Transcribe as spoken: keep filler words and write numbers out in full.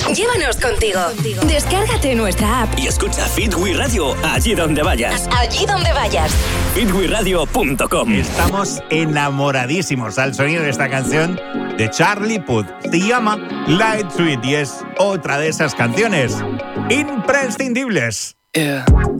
Llévanos contigo. Descárgate nuestra app y escucha Fit We Radio allí donde vayas. Allí donde vayas. fit we radio punto com. Estamos enamoradísimos al sonido de esta canción de Charlie Puth. Se llama Light Sweet y es otra de esas canciones imprescindibles. Yeah.